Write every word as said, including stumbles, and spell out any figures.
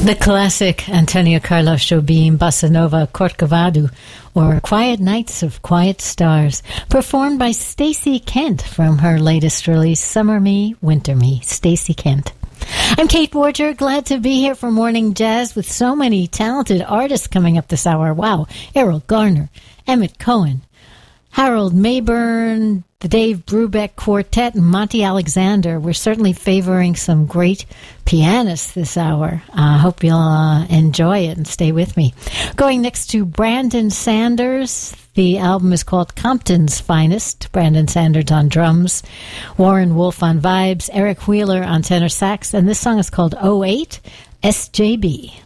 The classic Antonio Carlos Jobim Bossa Nova Corcovado, or Quiet Nights of Quiet Stars, performed by Stacey Kent from her latest release, Summer Me, Winter Me. Stacey Kent. I'm Kate Borger, glad to be here for Morning Jazz with so many talented artists coming up this hour. Wow, Errol Garner, Emmett Cohen, Harold Mayburn, the Dave Brubeck Quartet, and Monty Alexander. We're certainly favoring some great pianists this hour. I uh, hope you'll uh, enjoy it and stay with me. Going next to Brandon Sanders. The album is called Compton's Finest. Brandon Sanders on drums, Warren Wolf on vibes, Eric Wheeler on tenor sax, and this song is called oh eight S J B.